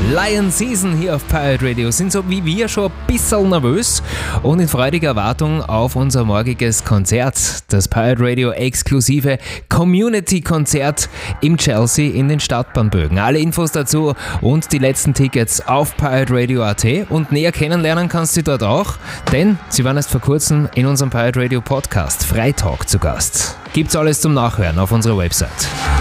Lion Season hier auf Pirate Radio sind so wie wir schon ein bisschen nervös und in freudiger Erwartung auf unser morgiges Konzert. Das Pirate Radio exklusive Community-Konzert im Chelsea in den Stadtbahnbögen. Alle Infos dazu und die letzten Tickets auf pirateradio.at und näher kennenlernen kannst du dort auch, denn sie waren erst vor kurzem in unserem Pirate Radio Podcast Freitalk zu Gast. Gibt's alles zum Nachhören auf unserer Website.